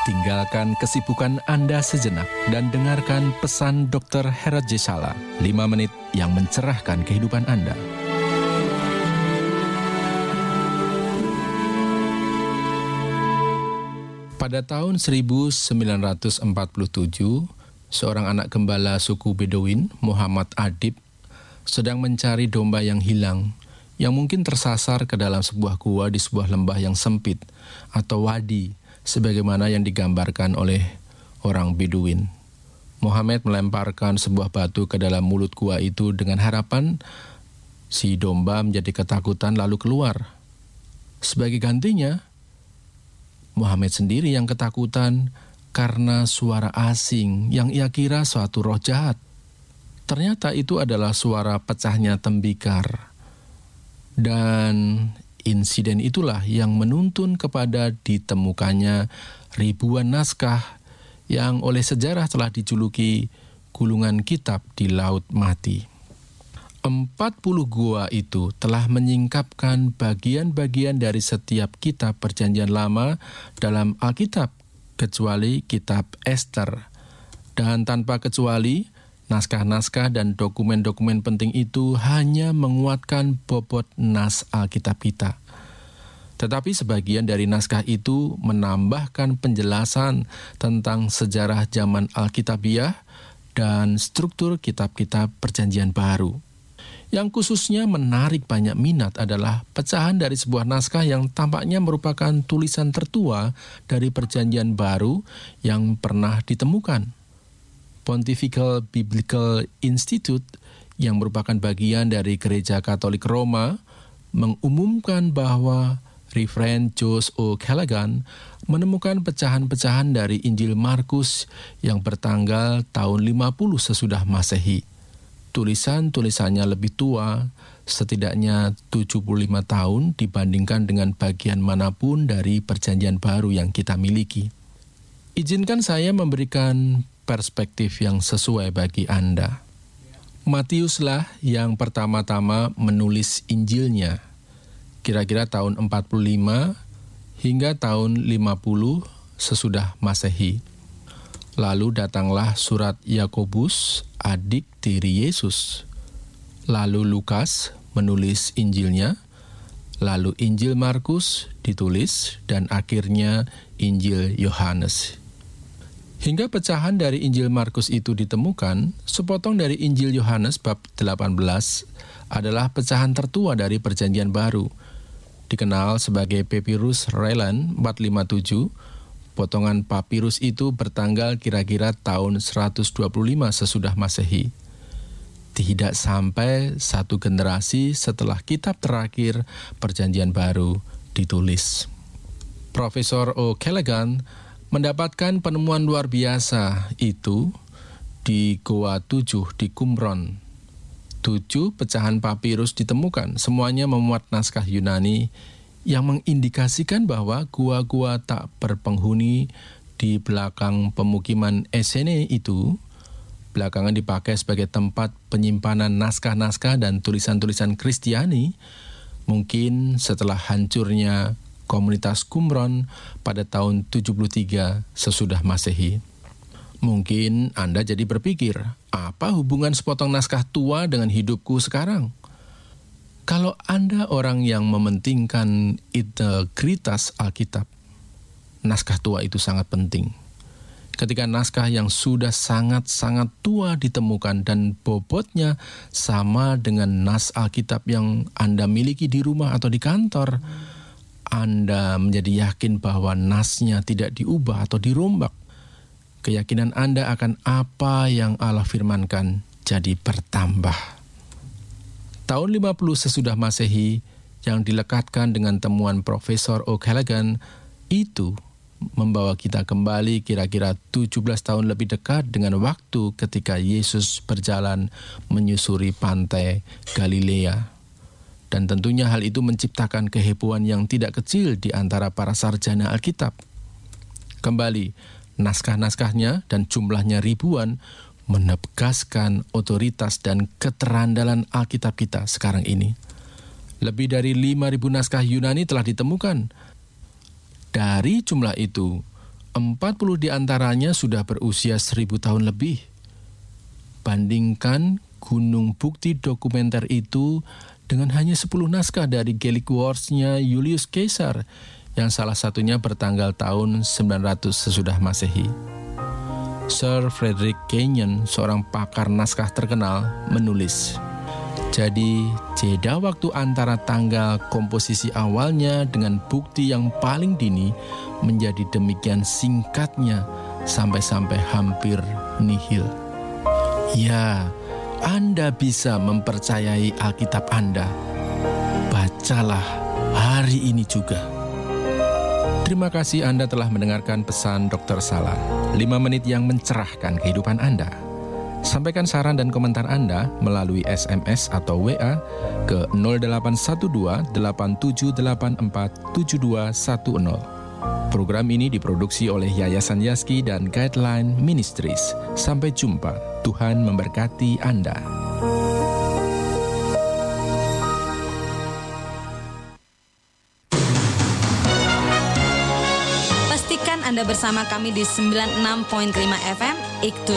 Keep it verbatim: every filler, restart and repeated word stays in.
Tinggalkan kesibukan Anda sejenak dan dengarkan pesan dokter Herat J. Sala, lima menit yang mencerahkan kehidupan Anda. Pada tahun seribu sembilan ratus empat puluh tujuh, seorang anak gembala suku Bedouin, Muhammad Adib, sedang mencari domba yang hilang, yang mungkin tersasar ke dalam sebuah gua di sebuah lembah yang sempit atau wadi, sebagaimana yang digambarkan oleh orang Bedouin. Muhammad melemparkan sebuah batu ke dalam mulut gua itu dengan harapan si domba menjadi ketakutan lalu keluar. Sebagai gantinya, Muhammad sendiri yang ketakutan karena suara asing yang ia kira suatu roh jahat. Ternyata itu adalah suara pecahnya tembikar. Dan insiden itulah yang menuntun kepada ditemukannya ribuan naskah yang oleh sejarah telah dijuluki gulungan kitab di Laut Mati. empat puluh gua itu telah menyingkapkan bagian-bagian dari setiap kitab Perjanjian Lama dalam Alkitab, kecuali kitab Ester. Dan tanpa kecuali, naskah-naskah dan dokumen-dokumen penting itu hanya menguatkan bobot nas Alkitab kita. Tetapi sebagian dari naskah itu menambahkan penjelasan tentang sejarah zaman Alkitabiah dan struktur kitab-kitab Perjanjian Baru. Yang khususnya menarik banyak minat adalah pecahan dari sebuah naskah yang tampaknya merupakan tulisan tertua dari Perjanjian Baru yang pernah ditemukan. Pontifical Biblical Institute, yang merupakan bagian dari Gereja Katolik Roma, mengumumkan bahwa Reverend George O'Callaghan menemukan pecahan-pecahan dari Injil Markus yang bertanggal tahun lima puluh sesudah Masehi. Tulisan-tulisannya lebih tua, setidaknya tujuh puluh lima tahun dibandingkan dengan bagian manapun dari Perjanjian Baru yang kita miliki. Izinkan saya memberikan perspektif yang sesuai bagi Anda. Matiuslah yang pertama-tama menulis Injilnya, kira-kira tahun empat puluh lima hingga tahun lima puluh sesudah Masehi. Lalu datanglah surat Yakobus, adik tiri Yesus. Lalu Lukas menulis Injilnya, lalu Injil Markus ditulis, dan akhirnya Injil Yohanes. Hingga pecahan dari Injil Markus itu ditemukan, sepotong dari Injil Yohanes bab delapan belas adalah pecahan tertua dari Perjanjian Baru. Dikenal sebagai Papyrus Relan empat lima tujuh, potongan papirus itu bertanggal kira-kira tahun seratus dua puluh lima sesudah Masehi. Tidak sampai satu generasi setelah kitab terakhir Perjanjian Baru ditulis. Profesor O'Callaghan mendapatkan penemuan luar biasa itu di Goa tujuh di Qumran. Tujuh pecahan papirus ditemukan, semuanya memuat naskah Yunani yang mengindikasikan bahwa gua-gua tak berpenghuni di belakang pemukiman Essene itu belakangan dipakai sebagai tempat penyimpanan naskah-naskah dan tulisan-tulisan Kristiani, mungkin setelah hancurnya komunitas Qumran pada tahun tujuh puluh tiga sesudah Masehi. Mungkin Anda jadi berpikir, apa hubungan sepotong naskah tua dengan hidupku sekarang? Kalau Anda orang yang mementingkan integritas Alkitab, naskah tua itu sangat penting. Ketika naskah yang sudah sangat-sangat tua ditemukan dan bobotnya sama dengan nas Alkitab yang Anda miliki di rumah atau di kantor, Anda menjadi yakin bahwa nasnya tidak diubah atau dirombak. Keyakinan Anda akan apa yang Allah firmankan jadi bertambah. Tahun lima puluh sesudah Masehi yang dilekatkan dengan temuan Profesor O'Callaghan itu membawa kita kembali kira-kira tujuh belas tahun lebih dekat dengan waktu ketika Yesus berjalan menyusuri pantai Galilea. Dan tentunya hal itu menciptakan kehebohan yang tidak kecil di antara para sarjana Alkitab. Kembali, naskah-naskahnya dan jumlahnya ribuan menegaskan otoritas dan keterandalan Alkitab kita sekarang ini. Lebih dari lima ribu naskah Yunani telah ditemukan. Dari jumlah itu, empat puluh di antaranya sudah berusia seribu tahun lebih. Bandingkan gunung bukti dokumenter itu dengan hanya sepuluh naskah dari Gallic Wars-nya Julius Caesar, yang salah satunya bertanggal tahun sembilan ratus sesudah Masehi. Sir Frederick Kenyon, seorang pakar naskah terkenal, menulis, jadi jeda waktu antara tanggal komposisi awalnya dengan bukti yang paling dini menjadi demikian singkatnya sampai-sampai hampir nihil. Ya, Anda bisa mempercayai Alkitab Anda. Bacalah hari ini juga. Terima kasih Anda telah mendengarkan pesan dokter Sala, lima menit yang mencerahkan kehidupan Anda. Sampaikan saran dan komentar Anda melalui S M S atau W A ke nol delapan satu dua delapan tujuh delapan empat tujuh dua satu nol. Program ini diproduksi oleh Yayasan Yazki dan Guideline Ministries. Sampai jumpa. Tuhan memberkati Anda. Pastikan Anda bersama kami di sembilan puluh enam koma lima F M, Iktu